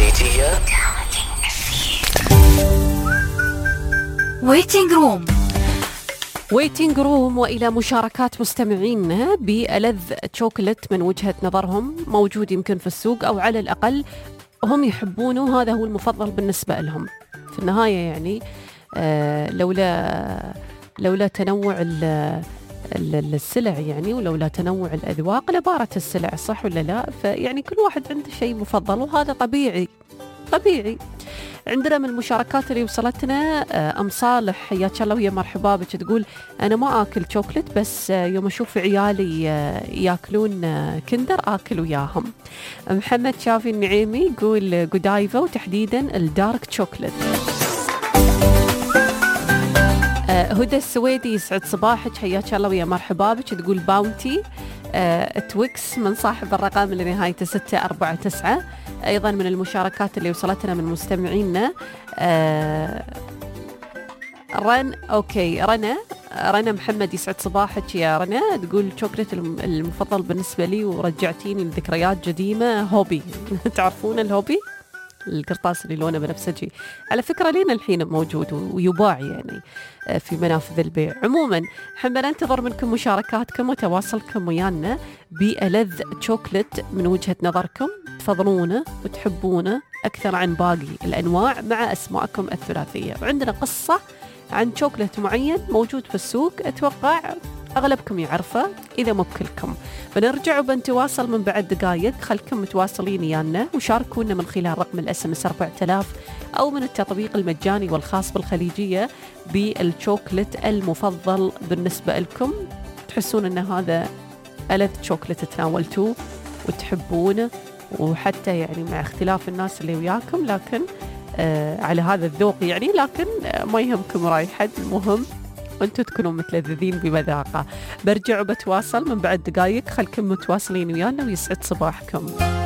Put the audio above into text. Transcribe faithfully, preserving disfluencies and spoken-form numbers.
توقيتية ويتنج روم. ويتنج روم، وإلى مشاركات مستمعينا بألذ شوكولات من وجهة نظرهم موجود يمكن في السوق، أو على الأقل هم يحبونه، هذا هو المفضل بالنسبة لهم. في النهاية يعني آه لولا لولا تنوع السلع يعني، ولولا تنوع الأذواق لبارت السلع، صح ولا لا؟ فيعني كل واحد عنده شيء مفضل، وهذا طبيعي طبيعي. عندنا من المشاركات اللي وصلتنا أم صالح، حياك الله ويا مرحبا بك، تقول أنا ما آكل شوكلت، بس يوم أشوف عيالي ياكلون كندر آكل وياهم. محمد شافي النعيمي يقول جودايفا، وتحديدا الدارك شوكلت. هدى السويدي يسعد صباحك، حياك الله ويا مرحبا بك، تقول باونتي. أه تويكس من صاحب الرقم اللي نهايته ستة أربعة تسعة. أيضا من المشاركات اللي وصلتنا من مستمعينا أه رن أوكي رنا رنا محمد يسعد صباحك يا رنا، تقول شوكليت المفضل بالنسبة لي ورجعتيني لذكريات قديمة، هوبي. تعرفون الهوبي؟ القرطاس اللي لونه بنفسجي، على فكرة لين الحين موجود ويباع يعني في منافذ البيع. عموما حنا ننتظر منكم مشاركاتكم وتواصلكم ويانا بألذ شوكلت من وجهة نظركم تفضلونه وتحبونه أكثر عن باقي الأنواع مع أسماءكم الثلاثية. وعندنا قصة عن شوكلت معين موجود في السوق، أتوقع أغلبكم يعرفه إذا مو بكلكم. بنرجع وبنتواصل من بعد دقايق، خلكم متواصلين يانا وشاركونا من خلال رقم الاس ام اس أربعة آلاف أو من التطبيق المجاني والخاص بالخليجية بالشوكلت المفضل بالنسبة لكم، تحسون أن هذا ألذ شوكلت تناولتوه وتحبونه، وحتى يعني مع اختلاف الناس اللي وياكم، لكن آه على هذا الذوق يعني، لكن آه ما يهمكم راي حد، المهم وانتم تكونوا متلذذين بمذاقه. برجع وبتواصل من بعد دقايق، خلكم متواصلين ويانا ويسعد صباحكم.